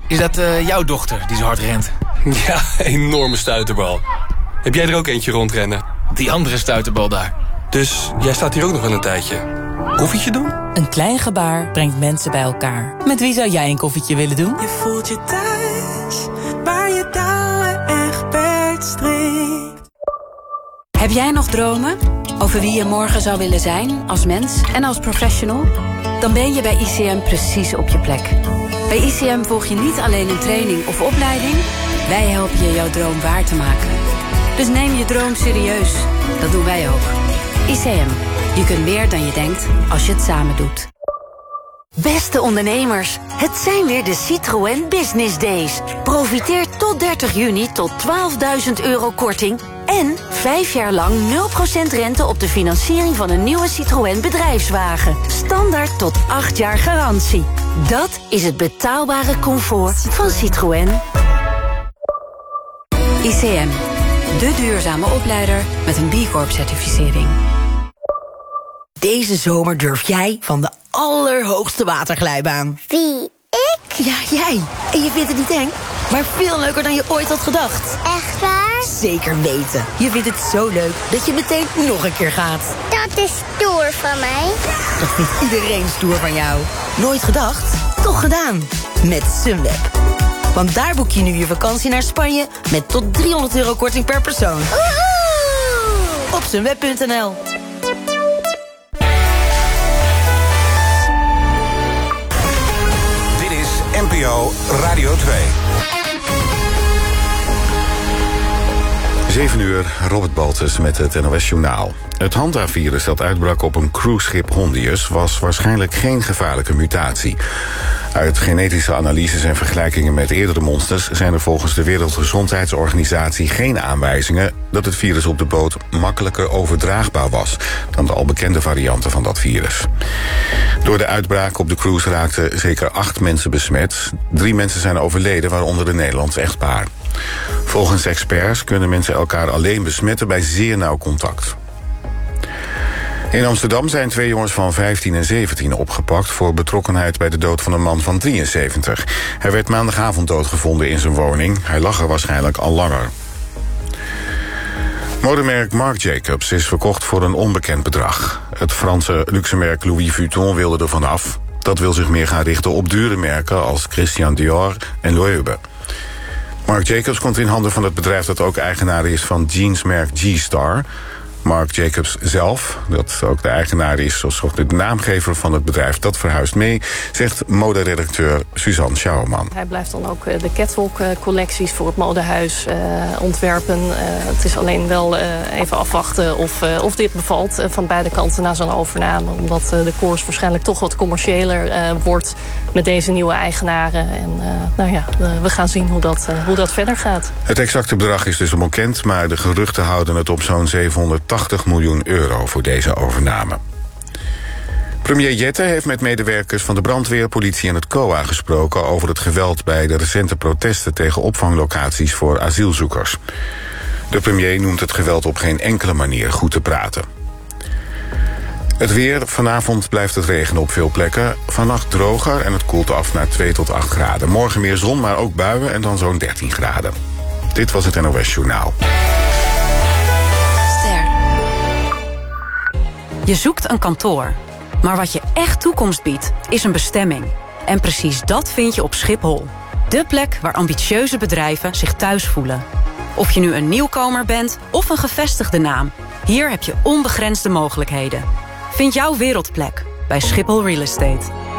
Is dat jouw dochter die zo hard rent? Ja, enorme stuiterbal. Heb jij er ook eentje rondrennen? Die andere stuiterbal daar. Dus jij staat hier ook nog wel een tijdje. Koffietje doen? Een klein gebaar brengt mensen bij elkaar. Met wie zou jij een koffietje willen doen? Je voelt je thuis, waar je touwen echt strikt. Heb jij nog dromen over wie je morgen zou willen zijn als mens en als professional? Dan ben je bij ICM precies op je plek. Bij ICM volg je niet alleen een training of opleiding. Wij helpen je jouw droom waar te maken. Dus neem je droom serieus. Dat doen wij ook. ICM. Je kunt meer dan je denkt als je het samen doet. Beste ondernemers, het zijn weer de Citroën Business Days. Profiteer tot 30 juni tot €12.000 korting en 5 jaar lang 0% rente op de financiering van een nieuwe Citroën bedrijfswagen. Standaard tot 8 jaar garantie. Dat is het betaalbare comfort van Citroën. ICM. De duurzame opleider met een B Corp-certificering. Deze zomer durf jij van de allerhoogste waterglijbaan. Wie? Ik? Ja, jij. En je vindt het niet eng, maar veel leuker dan je ooit had gedacht. Echt waar? Zeker weten. Je vindt het zo leuk dat je meteen nog een keer gaat. Dat is stoer van mij. Dat vindt iedereen stoer van jou. Nooit gedacht? Toch gedaan. Met Sunweb. Want daar boek je nu je vakantie naar Spanje met tot €300 korting per persoon. Woehoe! Op sunweb.nl. Dit is NPO Radio 2. 7 uur, Robert Baltus met het NOS-journaal. Het Hanta-virus dat uitbrak op een cruiseschip Hondius was waarschijnlijk geen gevaarlijke mutatie. Uit genetische analyses en vergelijkingen met eerdere monsters zijn er volgens de Wereldgezondheidsorganisatie geen aanwijzingen dat het virus op de boot makkelijker overdraagbaar was dan de al bekende varianten van dat virus. Door de uitbraak op de cruise raakten zeker 8 mensen besmet. 3 mensen zijn overleden, waaronder een Nederlands echtpaar. Volgens experts kunnen mensen elkaar alleen besmetten bij zeer nauw contact. In Amsterdam zijn 2 jongens van 15 en 17 opgepakt voor betrokkenheid bij de dood van een man van 73. Hij werd maandagavond doodgevonden in zijn woning. Hij lag er waarschijnlijk al langer. Modemerk Marc Jacobs is verkocht voor een onbekend bedrag. Het Franse luxemerk Louis Vuitton wilde er vanaf. Dat wil zich meer gaan richten op dure merken als Christian Dior en Loewe. Marc Jacobs komt in handen van het bedrijf dat ook eigenaar is van jeansmerk G-Star. Marc Jacobs zelf, dat ook de eigenaar is, zoals de naamgever van het bedrijf, dat verhuist mee, zegt moderedacteur Suzanne Schouwerman. Hij blijft dan ook de catwalk-collecties voor het modehuis ontwerpen. Het is alleen wel even afwachten of dit bevalt van beide kanten na zo'n overname. Omdat de koers waarschijnlijk toch wat commerciëler wordt met deze nieuwe eigenaren. En we gaan zien hoe dat verder gaat. Het exacte bedrag is dus onbekend, maar de geruchten houden het op zo'n 780 miljoen euro voor deze overname. Premier Jette heeft met medewerkers van de brandweer, politie en het COA gesproken over het geweld bij de recente protesten tegen opvanglocaties voor asielzoekers. De premier noemt het geweld op geen enkele manier goed te praten. Het weer. Vanavond blijft het regenen op veel plekken. Vannacht droger en het koelt af naar 2 tot 8 graden. Morgen meer zon, maar ook buien en dan zo'n 13 graden. Dit was het NOS Journaal. Je zoekt een kantoor. Maar wat je echt toekomst biedt, is een bestemming. En precies dat vind je op Schiphol. De plek waar ambitieuze bedrijven zich thuis voelen. Of je nu een nieuwkomer bent of een gevestigde naam. Hier heb je onbegrensde mogelijkheden. Vind jouw wereldplek bij Schiphol Real Estate.